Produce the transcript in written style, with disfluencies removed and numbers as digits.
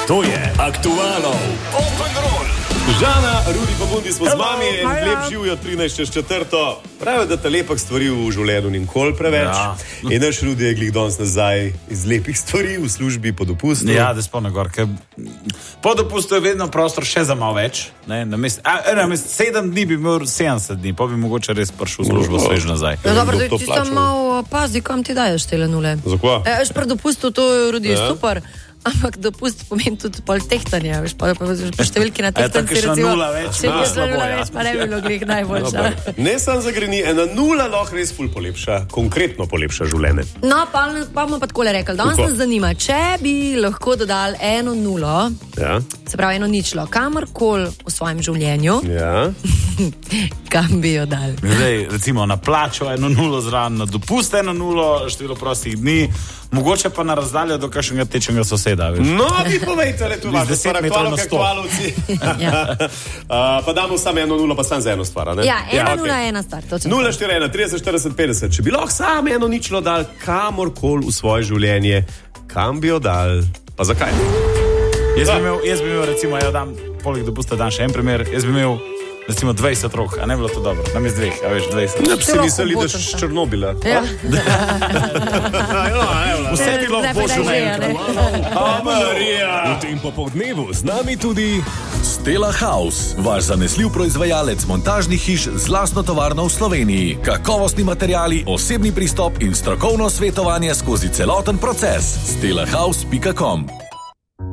To je Aktualno Open Roll. Žana, Rudi pa Bundi smo z vami in lep živijo 13.4. Pravijo, da ta lepih stvari v življenju nikoli preveč. Ja. In naš Rudi je glih danes nazaj iz lepih stvari v službi po dopustu. Ja, da spomnim gor, ker po dopustu je vedno prostor še za malo več. Namest 7 dni bi imel 70 dni, pa bi mogoče res prišel v službo svež nazaj. Ja, dobro, da ti tam malo pazi, kam ti daješ tele nule. Zakaj? Veš, pri dopustu to, Rudi, je super. Ampak dopust pomeni tudi pol tehtanje, veš, pa številki na tehtanci, recimo. Če bi šla nula več, pa ne bi bilo glih najboljša. Ne sam zagreni, ena nula lahko res ful polepša, konkretno polepša življenje. No, pa bomo pa takole rekli. Danes nas zanima, če bi lahko dodali eno nulo, se pravi eno ničlo, kamorkoli v svojem življenju, kam bi jo dali? Zdaj, recimo na plačo eno nulo zraven, na dopust eno nulo, število prostih dni, mogoče pa na razdaljo do kakšnega tečnega soseda. Veš. No, vi povejte, le tu imate aktualovci. Pa damo samo eno nulo, pa samo za eno stvar, ne? Ja, ena nula je ena stvar. 041, 30, 40, 50. Če bi lahko samo eno ničlo dal kamorkoli v svoje življenje, kam bi jo dal? Pa zakaj? Jaz bi imel recimo, poleg dopusta dan še en primer, jaz bi imel recimo 20 rok, a ne bilo to dobro? Nam je z dveh, a veš, 20. Ne bi se mislili, da z Černobila. Ja. Vse bi bilo v božju menju. Marija! V tem popoldnevu z nami tudi Stella House, vaš zanesljiv proizvajalec montažnih hiš z lastno tovarno v Sloveniji. Kakovostni materiali, osebni pristop in strokovno svetovanje skozi celoten proces. stellahouse.com